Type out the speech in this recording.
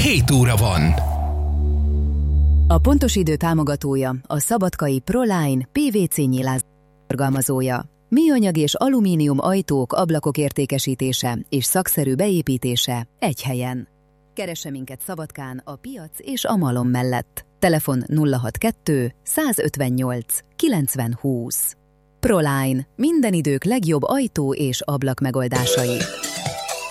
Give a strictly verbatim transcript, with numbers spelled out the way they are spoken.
hét óra van. A pontos idő támogatója a szabadkai Proline pé vé cé nyílász forgalmazója. Műanyag és alumínium ajtók, ablakok értékesítése és szakszerű beépítése egy helyen. Keresse minket Szabadkán a piac és a Malom mellett. Telefon nulla hatvankettő százötvennyolc kilencven húsz. Proline. Minden idők legjobb ajtó és ablak megoldásai.